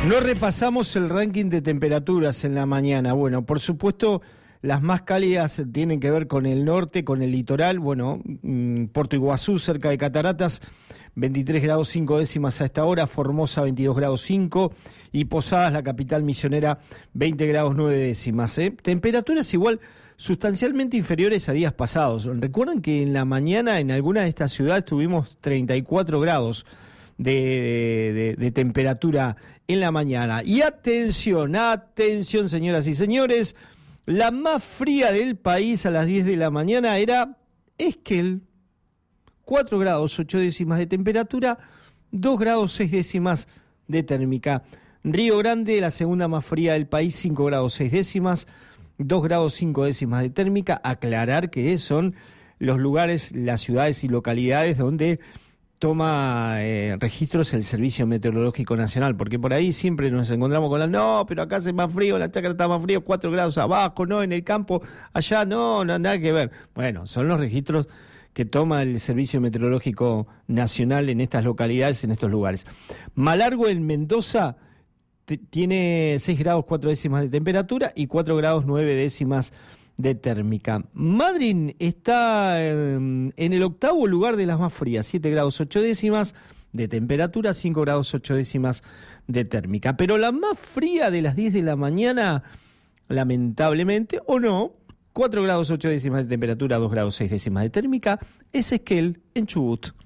No repasamos el ranking de temperaturas en la mañana. Bueno, por supuesto, las más cálidas tienen que ver con el norte, con el litoral. Bueno, Puerto Iguazú, cerca de Cataratas, 23 grados 5 décimas a esta hora. Formosa, 22 grados 5. Y Posadas, la capital misionera, 20 grados 9 décimas. Temperaturas igual sustancialmente inferiores a días pasados. Recuerden que en la mañana en alguna de estas ciudades tuvimos 34 grados de temperatura en la mañana. Y atención, señoras y señores, la más fría del país a las 10 de la mañana era Esquel, 4 grados 8 décimas de temperatura, 2 grados 6 décimas de térmica. Río Grande, la segunda más fría del país, 5 grados 6 décimas, 2 grados 5 décimas de térmica. Aclarar que son los lugares, las ciudades y localidades donde toma registros el Servicio Meteorológico Nacional, porque por ahí siempre nos encontramos con no, pero acá hace más frío, la Chácara está más frío, 4 grados abajo, no, en el campo, allá, no, nada que ver. Bueno, son los registros que toma el Servicio Meteorológico Nacional en estas localidades, en estos lugares. Malargüe, en Mendoza, tiene 6 grados 4 décimas de temperatura y 4 grados 9 décimas de térmica. Madryn está en el octavo lugar de las más frías, 7 grados 8 décimas de temperatura, 5 grados 8 décimas de térmica. Pero la más fría de las 10 de la mañana, lamentablemente, o no, 4 grados 8 décimas de temperatura, 2 grados 6 décimas de térmica, es Esquel, en Chubut.